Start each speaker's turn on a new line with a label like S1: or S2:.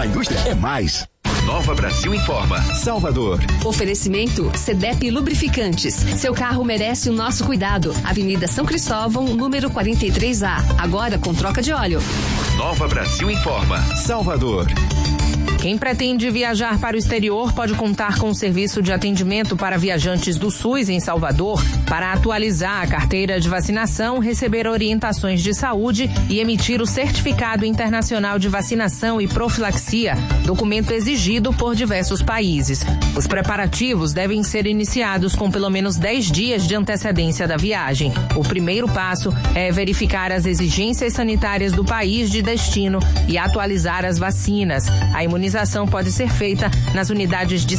S1: A indústria é mais.
S2: Nova Brasil Informa. Salvador.
S3: Oferecimento CEDEP Lubrificantes. Seu carro merece o nosso cuidado. Avenida São Cristóvão, número 43A. Agora com troca de óleo.
S2: Nova Brasil Informa. Salvador.
S4: Quem pretende viajar para o exterior pode contar com o serviço de atendimento para viajantes do SUS em Salvador para atualizar a carteira de vacinação, receber orientações de saúde e emitir o Certificado Internacional de Vacinação e Profilaxia, documento exigido por diversos países. Os preparativos devem ser iniciados com pelo menos 10 dias de antecedência da viagem. O primeiro passo é verificar as exigências sanitárias do país de destino e atualizar as vacinas. A imunização pode ser feita nas unidades de